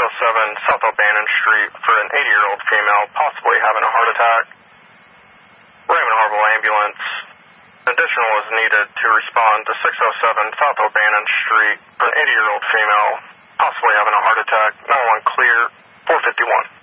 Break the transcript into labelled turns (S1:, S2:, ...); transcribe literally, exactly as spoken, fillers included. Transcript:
S1: oh seven South O'Bannon Street for an eighty-year-old female possibly having a heart attack. Raymond Harville Ambulance. Additional is needed to respond to six oh seven South O'Bannon Street for an eighty-year-old female possibly having a heart attack. nine one one clear, four fifty-one.